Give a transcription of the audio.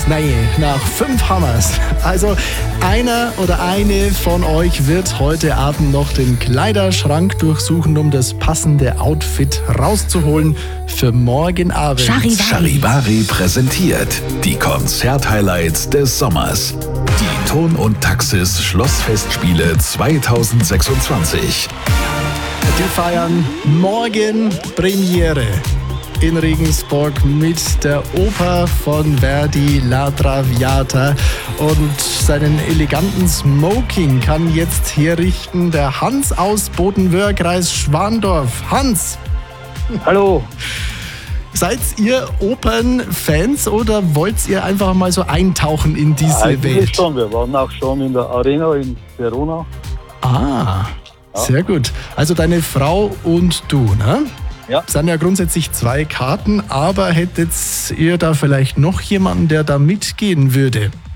Nein, nach 5 Hammers. Also einer oder eine von euch wird heute Abend noch den Kleiderschrank durchsuchen, um das passende Outfit rauszuholen für morgen Abend. Charivari präsentiert die Konzerthighlights des Sommers. Die Ton und Taxis Schlossfestspiele 2026. Die feiern morgen Premiere in Regensburg mit der Oper von Verdi, La Traviata. Und seinen eleganten Smoking kann jetzt herrichten der Hans aus Bodenwöhr, Kreis Schwandorf. Hans! Hallo. Seid ihr Opernfans oder wollt ihr einfach mal so eintauchen in diese Eigentlich Welt? schon. Wir waren auch schon in der Arena in Verona. Ah, sehr gut. Also deine Frau und du, ne? Ja. Es sind ja grundsätzlich 2 Karten, aber hättet ihr da vielleicht noch jemanden, der da mitgehen würde?